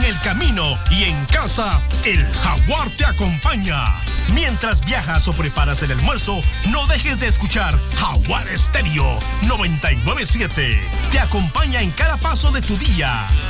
el camino y en casa, el Jaguar te acompaña. Mientras viajas o preparas el almuerzo, no dejes de escuchar Jaguar Estéreo 99.7. Te acompaña en cada paso de tu día.